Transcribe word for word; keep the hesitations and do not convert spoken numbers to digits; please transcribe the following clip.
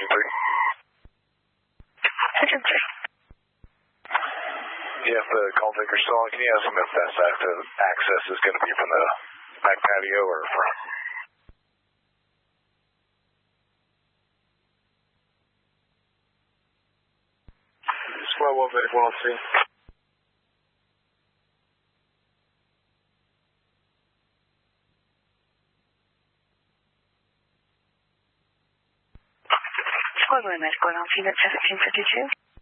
Engine three. Engine three. Yeah, if the call taker's still on, can you ask him if best access is going to be from the back patio or front? Square one, very well, see. Square one, medical, on seventeen fifty-two.